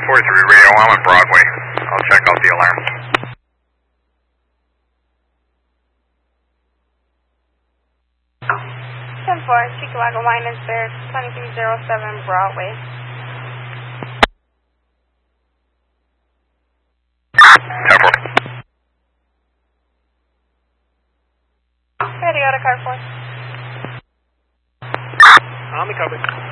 43 radio, I'm on Broadway. I'll check out the alarms. 10-4, Chickawaga Winans Bears, 2307 Broadway. 10-4. Ready, out of car 4. On the cover.